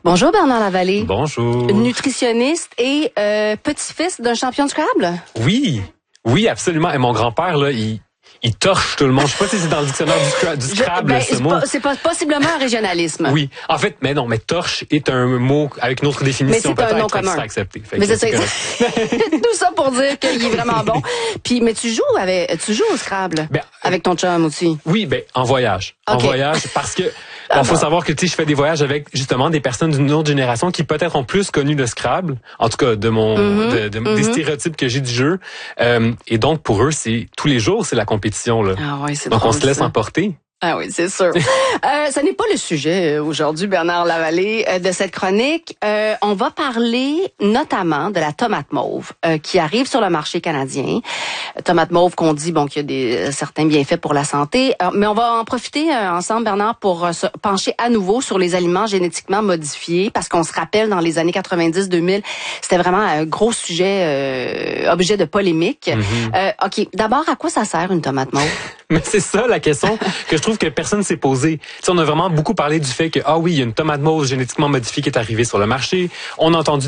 Bonjour Bernard Lavallée. Bonjour. Nutritionniste et petit-fils d'un champion de Scrabble. Oui, absolument. Et mon grand-père, là, il torche tout le monde. Je sais pas si c'est dans le dictionnaire du Scrabble, ce mot. C'est possiblement un régionalisme. Oui. En fait, mais torche est un mot avec une autre définition. Mais c'est un nom commun. Accepté. Mais c'est ça. Tout ça pour dire qu'il est vraiment bon. Puis, mais tu joues au Scrabble avec ton chum aussi. Oui, en voyage. Okay. En voyage, parce que faut savoir que je fais des voyages avec justement des personnes d'une autre génération qui peut-être ont plus connu le Scrabble, en tout cas de des stéréotypes que j'ai du jeu. Et donc pour eux, c'est tous les jours, c'est la compétition là. Ah ouais, c'est donc drôle, on se laisse emporter. Ah oui, c'est sûr. Ce n'est pas le sujet aujourd'hui, Bernard Lavallée, de cette chronique. On va parler notamment de la tomate mauve qui arrive sur le marché canadien. Tomate mauve qu'on dit qu'il y a certains bienfaits pour la santé. Mais on va en profiter ensemble, Bernard, pour se pencher à nouveau sur les aliments génétiquement modifiés parce qu'on se rappelle dans les années 90-2000, c'était vraiment un gros sujet, objet de polémique. OK, d'abord, à quoi ça sert une tomate mauve? Mais c'est ça la question que je trouve que personne s'est posée. On a vraiment beaucoup parlé du fait que, il y a une tomate mauve génétiquement modifiée qui est arrivée sur le marché. On a entendu